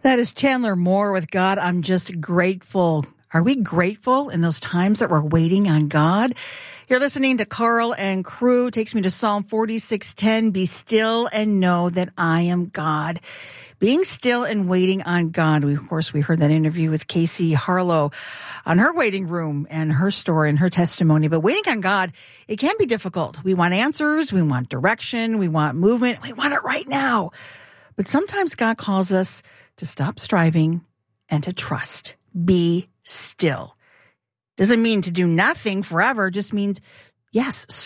That is Chandler Moore with God, I'm Just Grateful. Are we grateful in those times that we're waiting on God? You're listening to Carl and Crew. Takes me to Psalm 46:10. Be still and know that I am God. Being still and waiting on God. We heard that interview with Casey Harlow on her waiting room and her story and her testimony. But waiting on God, it can be difficult. We want answers. We want direction. We want movement. We want it right now. But sometimes God calls us to stop striving and to trust. Be still. Doesn't mean to do nothing forever. Just means, yes,